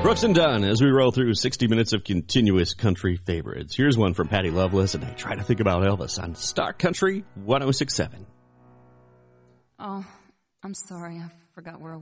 Brooks and Dunn, as we roll through 60 minutes of continuous country favorites. Here's one from Patty Loveless, and I try to think about Elvis on Star Country 106.7. Oh, I'm sorry. I forgot where I was.